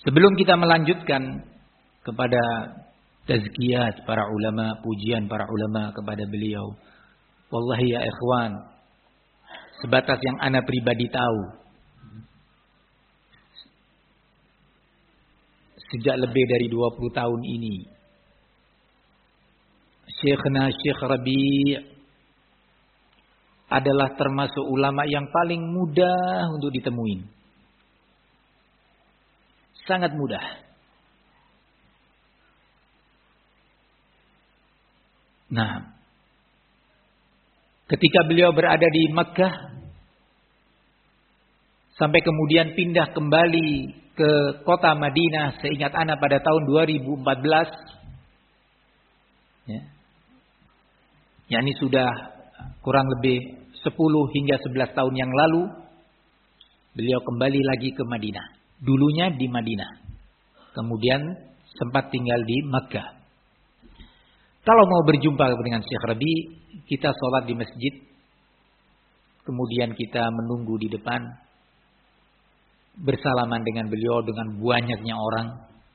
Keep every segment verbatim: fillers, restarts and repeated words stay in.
Sebelum kita melanjutkan kepada tazkiyat para ulama, pujian para ulama kepada beliau, wallahi ya ikhwan, sebatas yang ana pribadi tahu, sejak lebih dari dua puluh tahun ini, Syekhna Syekh Rabi' adalah termasuk ulama yang paling mudah untuk ditemuin. Sangat mudah. Nah, ketika beliau berada di Makkah, sampai kemudian pindah kembali ke kota Madinah, seingat ana pada tahun dua ribu empat belas, ya, yakni sudah kurang lebih sepuluh hingga sebelas tahun yang lalu, beliau kembali lagi ke Madinah. Dulunya di Madinah, kemudian sempat tinggal di Makkah. Kalau mau berjumpa dengan Syekh Rabi, kita sholat di masjid, kemudian kita menunggu di depan, bersalaman dengan beliau dengan banyaknya orang.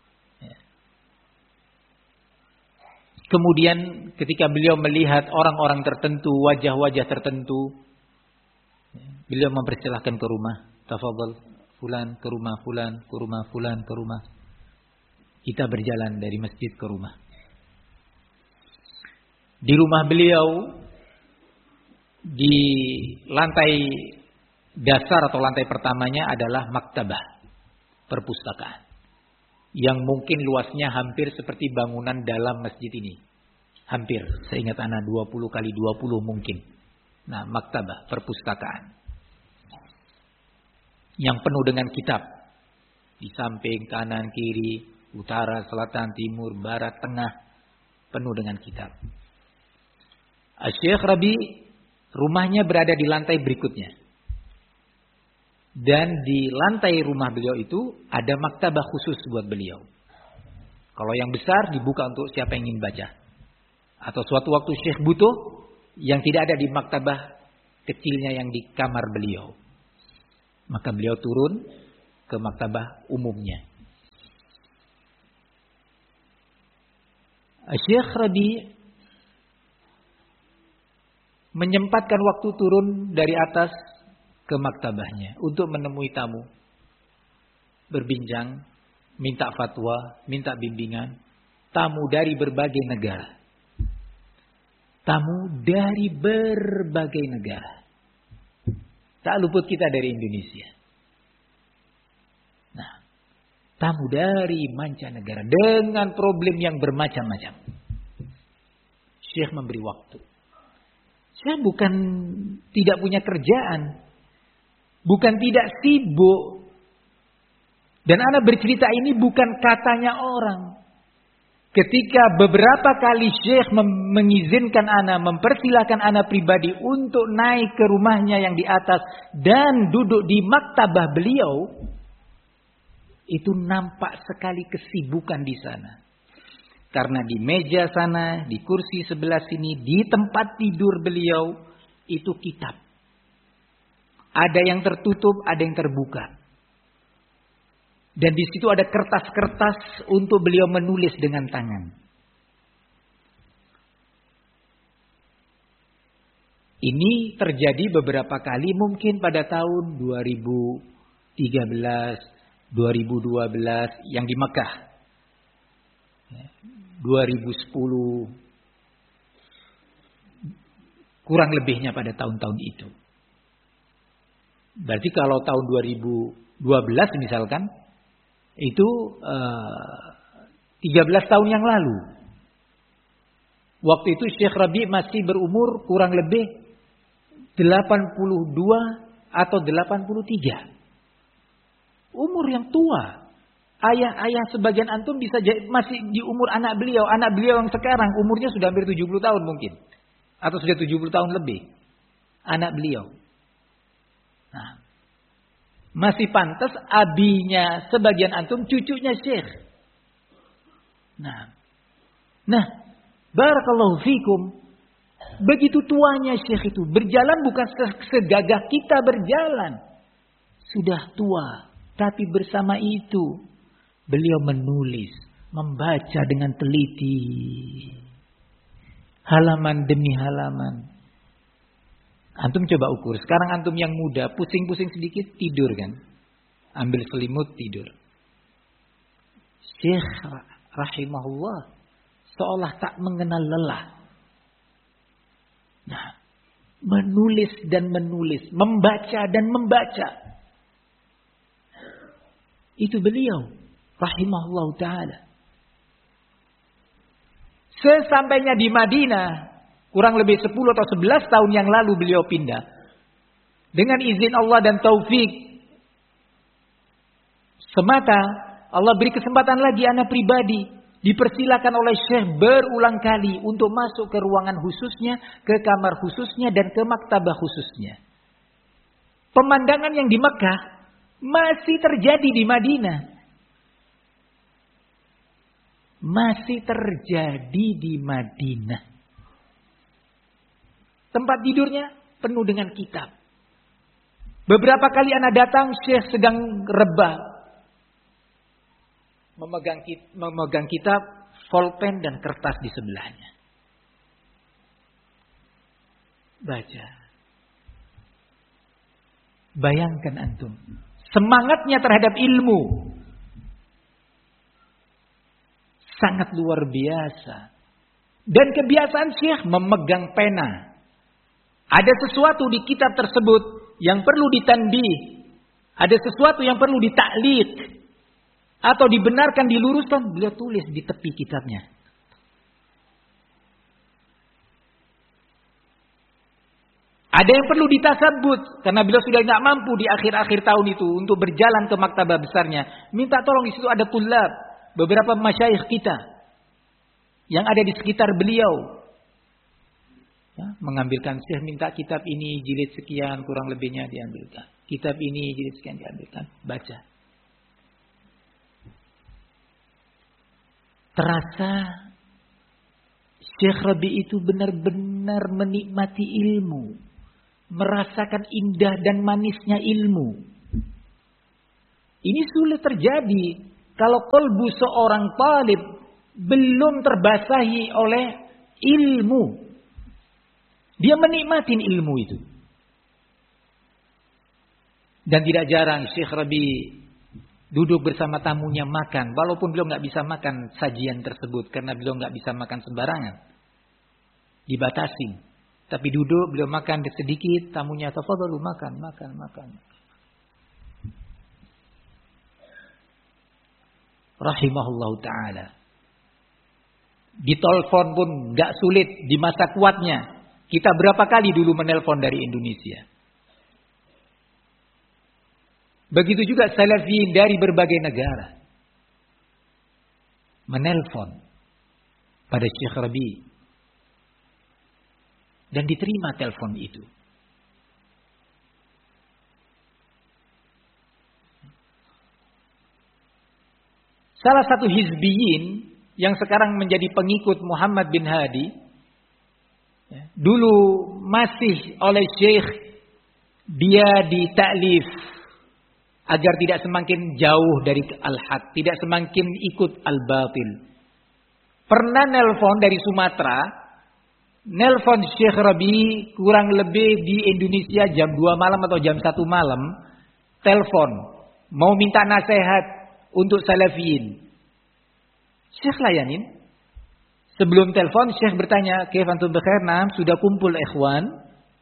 Kemudian ketika beliau melihat orang-orang tertentu, wajah-wajah tertentu, beliau mempersilahkan ke rumah. Tafadhal fulan ke rumah, fulan ke rumah, fulan ke rumah. Kita berjalan dari masjid ke rumah. Di rumah beliau, di lantai dasar atau lantai pertamanya adalah maktabah, perpustakaan, yang mungkin luasnya hampir seperti bangunan dalam masjid ini. Hampir, seingat ana dua puluh kali dua puluh mungkin. Nah, maktabah, perpustakaan yang penuh dengan kitab. Di samping, kanan, kiri, utara, selatan, timur, barat, tengah, penuh dengan kitab. Syekh Rabi rumahnya berada di lantai berikutnya. Dan di lantai rumah beliau itu ada maktabah khusus buat beliau. Kalau yang besar dibuka untuk siapa yang ingin baca. Atau suatu waktu Syekh butuh yang tidak ada di maktabah kecilnya yang di kamar beliau, maka beliau turun ke maktabah umumnya. Syekh Rabi menyempatkan waktu turun dari atas ke maktabahnya untuk menemui tamu, berbincang, minta fatwa, minta bimbingan, tamu dari berbagai negara. Tamu dari berbagai negara. Tak luput kita dari Indonesia. Nah, tamu dari mancanegara dengan problem yang bermacam-macam. Syekh memberi waktu. Saya bukan tidak punya kerjaan, bukan tidak sibuk. Dan ana bercerita ini bukan katanya orang. Ketika beberapa kali Syekh mengizinkan ana, mempersilahkan ana pribadi untuk naik ke rumahnya yang di atas dan duduk di maktabah beliau, itu nampak sekali kesibukan di sana. Karena di meja sana, di kursi sebelah sini, di tempat tidur beliau, itu kitab. Ada yang tertutup, ada yang terbuka. Dan di situ ada kertas-kertas untuk beliau menulis dengan tangan. Ini terjadi beberapa kali, mungkin pada tahun dua ribu tiga belas, dua ribu dua belas yang di Mekah. dua ribu sepuluh. Kurang lebihnya pada tahun-tahun itu. Berarti kalau tahun dua ribu dua belas misalkan, itu uh, tiga belas tahun yang lalu. Waktu itu Syekh Rabi masih berumur kurang lebih delapan puluh dua atau delapan puluh tiga. Umur yang tua. Ayah-ayah sebagian antum bisa masih di umur anak beliau. Anak beliau yang sekarang umurnya sudah hampir tujuh puluh tahun mungkin. Atau sudah tujuh puluh tahun lebih. Anak beliau. Nah, masih pantas abinya sebagian antum cucunya Syekh. Nah, nah, barakallahu fikum. Begitu tuanya Syekh itu berjalan bukan segagah kita berjalan. Sudah tua, tapi bersama itu Beliau menulis, membaca dengan teliti. Halaman demi halaman. Antum coba ukur. Sekarang antum yang muda, pusing-pusing sedikit, tidur kan. Ambil selimut, tidur. Syekh rahimahullah seolah tak mengenal lelah. Nah, menulis dan menulis, membaca dan membaca. Itu beliau rahimahullah ta'ala. Sesampainya di Madinah, kurang lebih sepuluh atau sebelas tahun yang lalu beliau pindah. Dengan izin Allah dan taufik semata, Allah beri kesempatan lagi anak pribadi. Dipersilakan oleh Syekh berulang kali untuk masuk ke ruangan khususnya, ke kamar khususnya, dan ke maktabah khususnya. Pemandangan yang di Mekah masih terjadi di Madinah. Masih terjadi di Madinah. Tempat tidurnya penuh dengan kitab. Beberapa kali anak datang, Syekh sedang rebah. Memegang, memegang kitab, pulpen dan kertas di sebelahnya. Baca. Bayangkan antum. Semangatnya terhadap ilmu. Sangat luar biasa. Dan kebiasaan Syekh memegang pena. Ada sesuatu di kitab tersebut yang perlu ditanbih. Ada sesuatu yang perlu ditaklid. Atau dibenarkan, diluruskan. Beliau tulis di tepi kitabnya. Ada yang perlu ditasabut. Karena beliau sudah tidak mampu di akhir-akhir tahun itu. Untuk berjalan ke maktabah besarnya. Minta tolong, di situ ada tulab. Beberapa masyayikh kita yang ada di sekitar beliau, ya, mengambilkan, Syekh minta kitab ini jilid sekian, kurang lebihnya diambilkan. Kitab ini jilid sekian diambilkan. Baca. Terasa Syekh Rabi itu benar-benar menikmati ilmu, merasakan indah dan manisnya ilmu. Ini sulit terjadi kalau kolbu seorang talib belum terbasahi oleh ilmu. Dia menikmati ilmu itu. Dan tidak jarang Syekh Rabi duduk bersama tamunya makan. Walaupun beliau nggak bisa makan sajian tersebut. Karena beliau nggak bisa makan sembarangan. Dibatasi. Tapi duduk beliau makan sedikit. Tamunya tafadhalu makan, makan, makan. Rahimahullah ta'ala. Ditelepon pun gak sulit di masa kuatnya. Kita berapa kali dulu menelpon dari Indonesia. Begitu juga salafiyin dari berbagai negara. Menelpon pada Syekh Rabi. Dan diterima telepon itu. Salah satu hizbiyin yang sekarang menjadi pengikut Muhammad bin Hadi, dulu masih oleh Syekh dia ditaklif agar tidak semakin jauh dari al-haq, tidak semakin ikut al-batil. Pernah nelpon dari Sumatera, nelpon Syekh Rabi kurang lebih di Indonesia jam dua malam atau jam satu malam, telepon mau minta nasihat untuk salafiyin. Syekh layanin. Sebelum telepon Syekh bertanya, "Kaif antum bikhair?" "Naam, sudah kumpul ikhwan."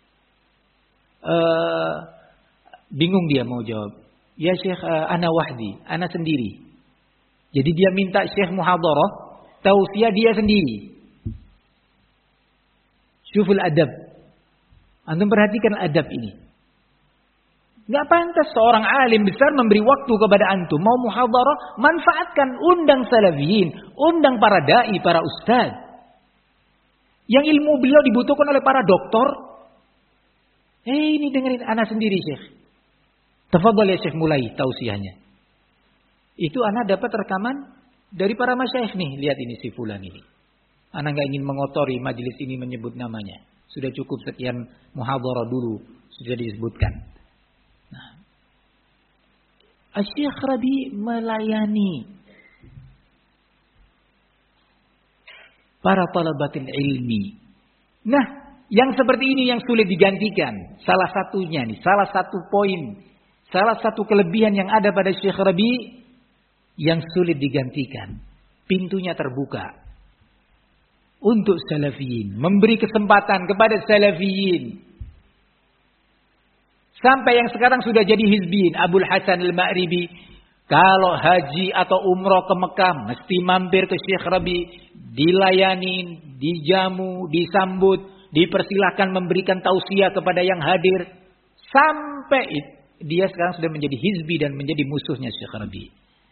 Uh, bingung dia mau jawab. "Ya Syekh, uh, ana wahdi, ana sendiri." Jadi dia minta Syekh muhadarah, tausiah dia sendiri. Syuful adab. Antum perhatikan adab ini. Gak pantas seorang alim besar memberi waktu kepada antum. Mau muhadarah, manfaatkan, undang salafiyin, undang para da'i, para ustaz. Yang ilmu beliau dibutuhkan oleh para doktor. Eh ini dengerin anak sendiri Syekh. Tafadhal ya Syekh, mulai tausiahnya. Itu anak dapat rekaman dari para masyayikh nih. Lihat ini si fulan ini. Anak gak ingin mengotori majelis ini menyebut namanya. Sudah cukup sekian muhadarah dulu. Sudah disebutkan. Nah, Syekh Rabi melayani para talabatul ilmi. Nah, yang seperti ini yang sulit digantikan. Salah satunya nih, salah satu poin, salah satu kelebihan yang ada pada Syekh Rabi yang sulit digantikan. Pintunya terbuka untuk salafiyin, memberi kesempatan kepada salafiyin. Sampai yang sekarang sudah jadi hizbiyin, Abul Hasan Al-Ma'ribi, kalau haji atau umroh ke Mekah mesti mampir ke Syekh Rabi, dilayani, dijamu, disambut, dipersilahkan memberikan tausiah kepada yang hadir. Sampai dia sekarang sudah menjadi hizbi dan menjadi musuhnya Syekh Rabi.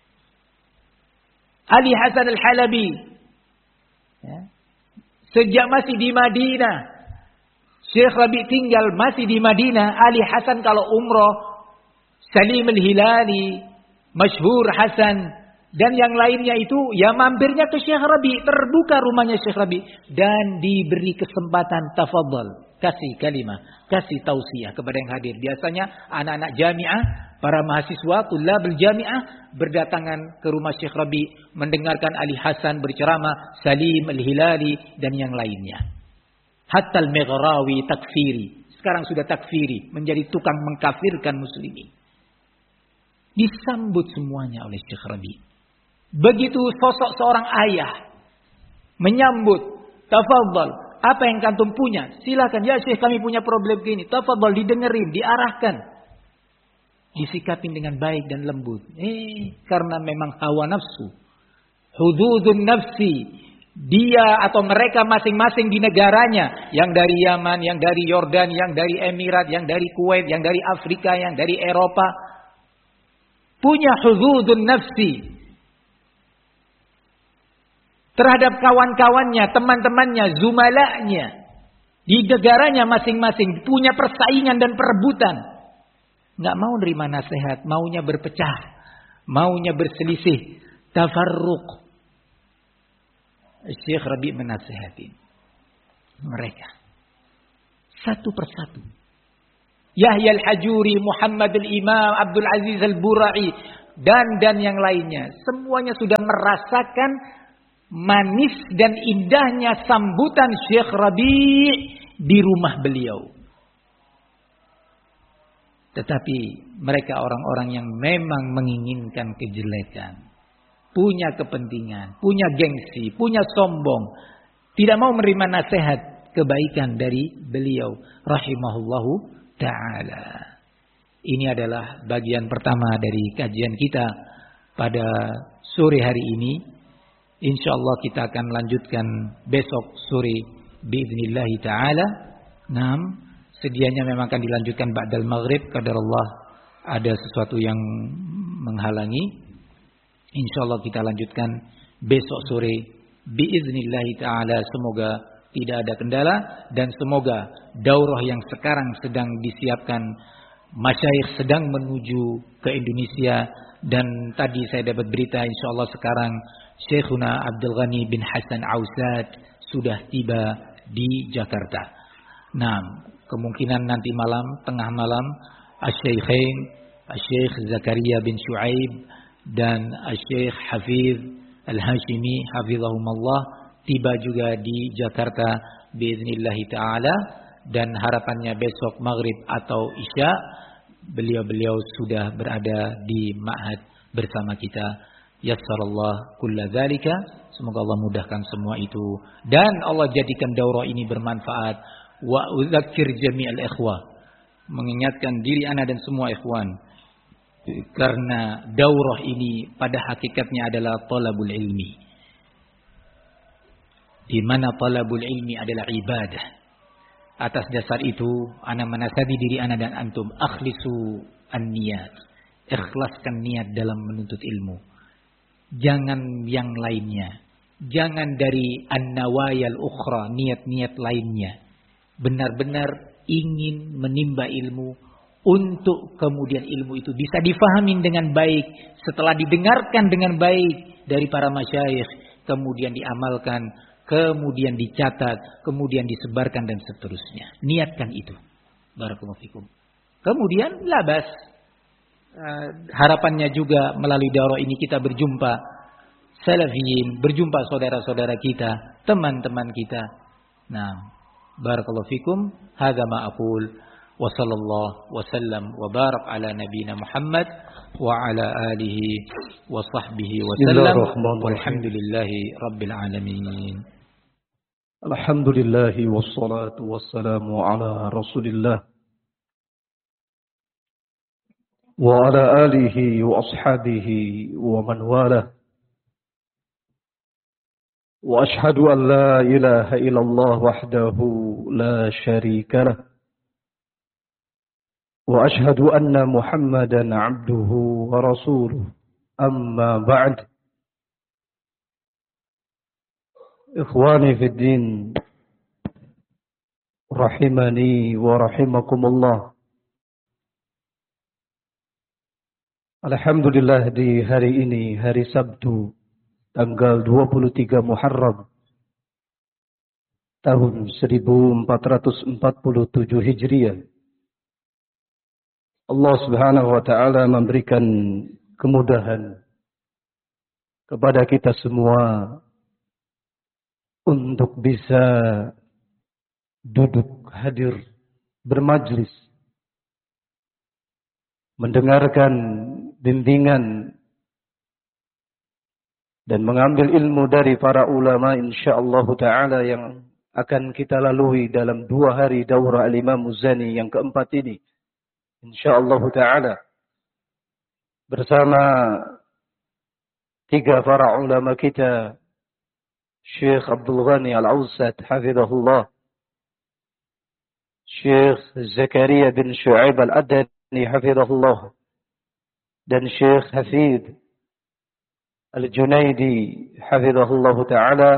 Ali Hasan Al-Halabi, ya, sejak masih di Madinah, Syekh Rabi tinggal masih di Madinah. Ali Hasan kalau umroh, Salim Al-Hilali, Masyhur Hasan, dan yang lainnya itu ya mampirnya ke Syekh Rabi. Terbuka rumahnya Syekh Rabi dan diberi kesempatan, tafadhal, kasih kalimah, kasih tausiah kepada yang hadir. Biasanya anak-anak jamiah, para mahasiswa tulabul jamiah berdatangan ke rumah Syekh Rabi mendengarkan Ali Hasan berceramah, Salim Al-Hilali dan yang lainnya. Hatta al-Maghrawi takfiri, sekarang sudah takfiri, menjadi tukang mengkafirkan muslimin. Disambut semuanya oleh Syekh Rabi. Begitu sosok seorang ayah menyambut, tafadhal, apa yang kantum punya? Silakan, ya Syekh kami punya problem gini. Tafadhal, didengerin, diarahkan. Disikapin dengan baik dan lembut. Eh, karena memang hawa nafsu. Hududun nafsi. Dia atau mereka masing-masing di negaranya. Yang dari Yaman, yang dari Yordan, yang dari Emirat, yang dari Kuwait, yang dari Afrika, yang dari Eropa. Punya hududun nafsi. Terhadap kawan-kawannya, teman-temannya, zumalanya. Di negaranya masing-masing. Punya persaingan dan perebutan. Nggak mau nerima nasihat. Maunya berpecah. Maunya berselisih. Tafarruq. Syekh Rabi menasihati mereka. Satu persatu. Yahya Al-Hajuri, Muhammad Al-Imam, Abdul Aziz Al-Burai. Dan dan yang lainnya. Semuanya sudah merasakan manis dan indahnya sambutan Syekh Rabi di rumah beliau. Tetapi mereka orang-orang yang memang menginginkan kejelekan, punya kepentingan, punya gengsi, punya sombong, tidak mau menerima nasihat kebaikan dari beliau rahimahullahu ta'ala. Ini adalah bagian pertama dari kajian kita pada sore hari ini. Insyaallah kita akan lanjutkan besok sore biiznillah taala. Naam, sedianya memang akan dilanjutkan ba'dal maghrib, qadarullah ada sesuatu yang menghalangi. Insyaallah kita lanjutkan besok sore biiznillah taala. Semoga tidak ada kendala dan semoga daurah yang sekarang sedang disiapkan, masyayikh sedang menuju ke Indonesia, dan tadi saya dapat berita insyaallah sekarang Syekhuna Abdul Ghani bin Hasan Ausad sudah tiba di Jakarta. Nah, kemungkinan nanti malam, tengah malam, Asy-Syaikhain, Asy-Syaikh Zakaria bin Syuaib dan Asy-Syaikh Hafiz Al-Hashimi Hafizahumullah tiba juga di Jakarta biiznillah taala, dan harapannya besok maghrib atau isya beliau-beliau sudah berada di ma'had bersama kita. Yassarallah kulla dzalika, semoga Allah mudahkan semua itu dan Allah jadikan daurah ini bermanfaat. Wa udzakir jami'al ikhwah, mengingatkan diri ana dan semua ikhwan, karena daurah ini pada hakikatnya adalah talabul ilmi, di mana talabul ilmi adalah ibadah. Atas dasar itu ana menasihati diri ana dan antum, akhlisu an-niyat, ikhlaskan niat dalam menuntut ilmu. Jangan yang lainnya, jangan dari an-nawayal ukhra, niat-niat lainnya. Benar-benar ingin menimba ilmu untuk kemudian ilmu itu bisa difahami dengan baik, setelah didengarkan dengan baik dari para masyayikh, kemudian diamalkan, kemudian dicatat, kemudian disebarkan dan seterusnya. Niatkan itu. Barakallahu fikum. Kemudian labas. Uh, harapannya juga melalui daurah ini kita berjumpa salafiyin, berjumpa saudara-saudara kita, teman-teman kita. Nah, barakallahu fikum. Hadza ma aqul wa sallallahu wa sallam wa barak ala nabiyyina Muhammad wa ala alihi wa sahbihi wa sallam. Walhamdulillahi rabbil alamin. Alhamdulillahi wassalatu wassalamu ala Rasulillah wa ala alihi wa ashabihi wa man walah. Wa ashhadu an la ilaha illallah wahdahu la syarika lah. Wa ashhadu anna Muhammadan abduhu wa rasuluh. Amma ba'd. Ikhwani fid din, rahimani wa rahimakumullah. Alhamdulillah, di hari ini, hari Sabtu, tanggal dua puluh tiga Muharram tahun seribu empat ratus empat puluh tujuh Hijriah, Allah Subhanahu wa taala memberikan kemudahan kepada kita semua untuk bisa duduk hadir bermajlis mendengarkan bimbingan dan mengambil ilmu dari para ulama insyaallah ta'ala yang akan kita lalui dalam dua hari daurah Al-Imam Muzani yang keempat ini insyaallah ta'ala bersama tiga para ulama kita, Syekh Abdul Ghani Al-Ausat hafizahullah, Syekh Zakaria bin Syu'aib Al-Adani hafizahullah, dan Syekh Hafid Al-Junaidi hafizahullah ta'ala.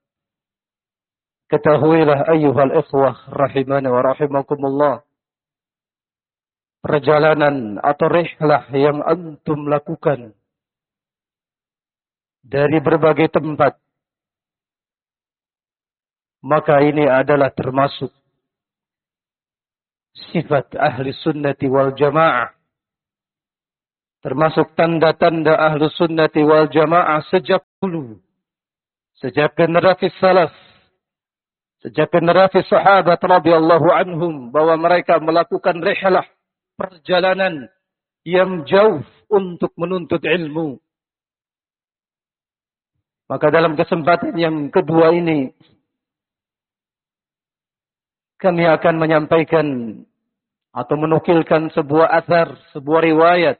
Ketahuilah ayyuhal ikhwah rahimana wa rahimakumullah, perjalanan atau rihlah yang antum lakukan dari berbagai tempat, maka ini adalah termasuk sifat ahli sunnati wal jamaah, termasuk tanda-tanda ahlu sunnati wal jamaah sejak dulu, sejak generasi salaf, sejak generasi sahabat radhiyallahu anhum, bahwa mereka melakukan rihlah, perjalanan yang jauh untuk menuntut ilmu. Maka dalam kesempatan yang kedua ini, kami akan menyampaikan atau menukilkan sebuah athar, sebuah riwayat.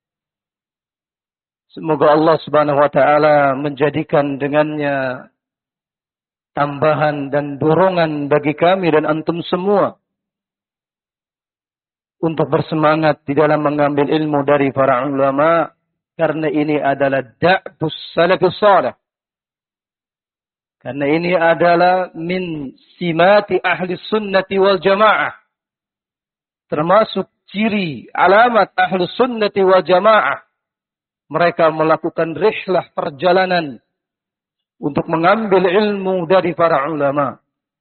Semoga Allah Subhanahu wa taala menjadikan dengannya tambahan dan dorongan bagi kami dan antum semua untuk bersemangat di dalam mengambil ilmu dari para ulama, karena ini adalah da'bus salafus salih. Karena ini adalah min simati ahli sunnati wal jamaah, termasuk ciri alamat ahli sunnati wal jamaah. Mereka melakukan rihlah, perjalanan untuk mengambil ilmu dari para ulama.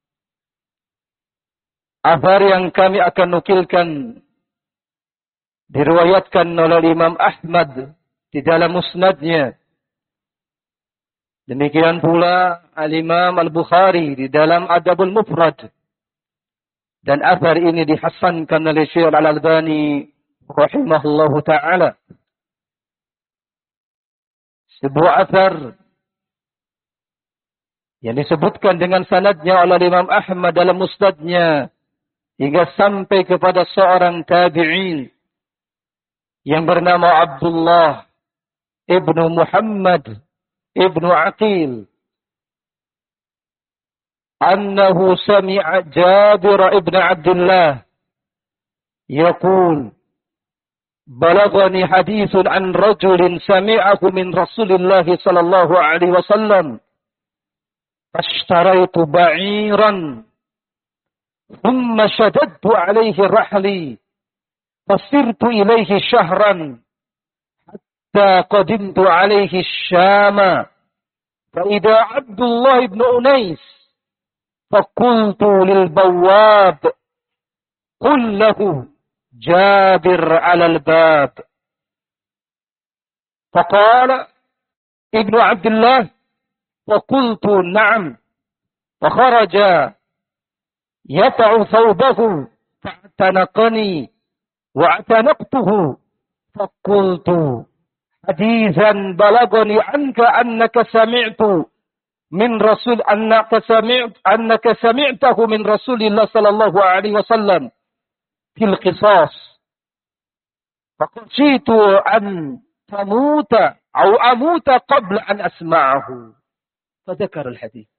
Athar yang kami akan nukilkan diriwayatkan oleh Imam Ahmad di dalam musnadnya. Demikian pula Al-Imam Al-Bukhari di dalam Adabul Mufrad. Dan athar ini dihasankan oleh Syekh Al-Albani rahimahullahu ta'ala. Sebuah athar yang disebutkan dengan sanadnya oleh Imam Ahmad dalam musnadnya hingga sampai kepada seorang tabi'in yang bernama Abdullah ibnu Muhammad ibnu Aqil, annahu sami'a Jabir ibn Abdullah yaqul, balaghani hadithun an rajulin sami'ahu min Rasulillah sallallahu alaihi wasallam, fashtaraitu ba'iran thumma shaddadtu alaihi rahli fasirtu ilaihi shahran hatta qadimtu alaihi syama fa idza Abdullah ibn Unais faqultu lil bawwab qul lahu Jabir 'ala al-bab faqala ibnu Abdullah faqultu na'am Fakharaja yata'u thawbahu fa'tanaqani wa'tanaqtuhu faqultu hadithan balagani anka annaka sami'tu min rasul annaka sami'tu annaka sami'tahu min Rasulillah sallallahu alaihi wasallam fil qisas faqultu an tamuta aw amuta qabla an asma'ahu fadzakara al-hadits.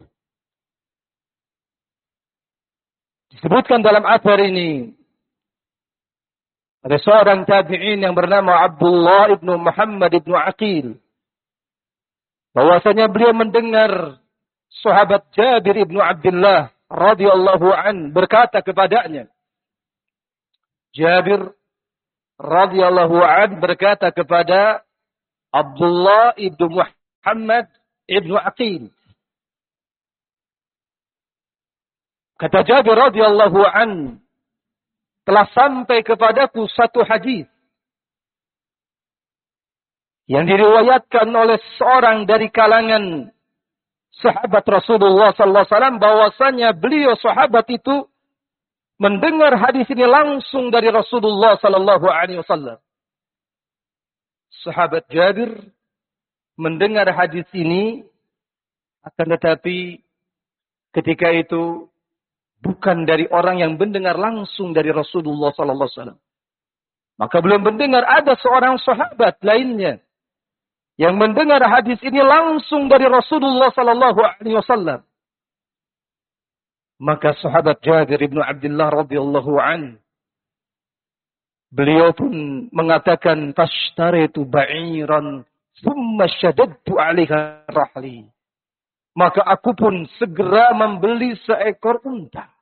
Disebutkan dalam athar ini ada seorang tabi'in yang bernama Abdullah ibnu Muhammad ibnu Aqil, bahwasanya beliau mendengar sahabat Jabir ibnu Abdullah radhiyallahu an berkata kepadanya. Jabir radhiyallahu an berkata kepada Abdullah ibnu Muhammad ibnu Aqil. Kata Jabir radhiyallahu an, telah sampai kepadaku satu hadis yang diriwayatkan oleh seorang dari kalangan sahabat Rasulullah sallallahu alaihi wasallam, bahwasanya beliau sahabat itu mendengar hadis ini langsung dari Rasulullah sallallahu alaihi wasallam. Sahabat Jabir mendengar hadis ini, akan tetapi ketika itu bukan dari orang yang mendengar langsung dari Rasulullah sallallahu alaihi wasallam. Maka belum mendengar ada seorang sahabat lainnya yang mendengar hadis ini langsung dari Rasulullah sallallahu alaihi wasallam. Maka sahabat Jabir ibnu Abdullah radhiyallahu an, beliau pun mengatakan fashtaritu ba'iran thumma shaddadtu 'alaiha rahli. Maka aku pun segera membeli seekor unta.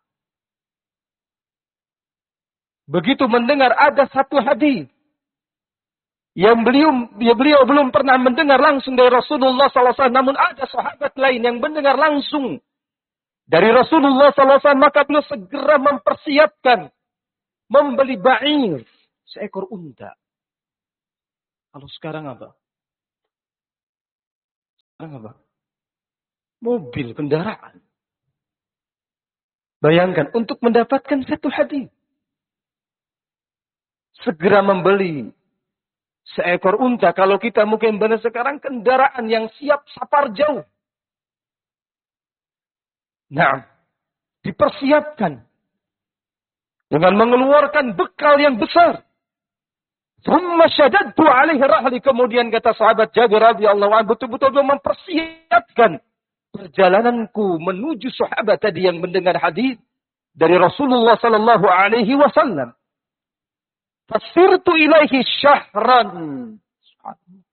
Begitu mendengar ada satu hadis yang beliau, ya beliau belum pernah mendengar langsung dari Rasulullah sallallahu alaihi wasallam, namun ada sahabat lain yang mendengar langsung dari Rasulullah sallallahu alaihi wasallam, maka beliau segera mempersiapkan membeli ba'ir, seekor unta. Kalau sekarang apa? Sekarang apa? Mobil, kendaraan. Bayangkan, untuk mendapatkan satu hadis, segera membeli seekor unta. Kalau kita mungkin benar sekarang kendaraan yang siap safar jauh. Nah, dipersiapkan dengan mengeluarkan bekal yang besar. Thumma shaddadtu 'alaihi rahli. Kemudian kata sahabat Jabir radhiyallahu anhu, betul-betul mempersiapkan perjalananku menuju sahabat tadi yang mendengar hadis dari Rasulullah sallallahu alaihi wasallam. Fasirtu ilaihi syahran.